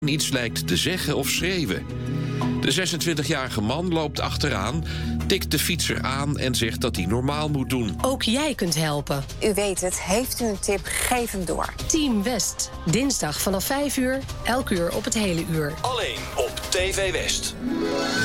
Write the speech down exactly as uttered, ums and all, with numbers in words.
iets lijkt te zeggen of schreeuwen. De zesentwintigjarige man loopt achteraan, tikt de fietser aan en zegt dat hij normaal moet doen. Ook jij kunt helpen. U weet het, heeft u een tip, geef hem door. Team West. Dinsdag vanaf vijf uur, elk uur op het hele uur. Alleen op T V West.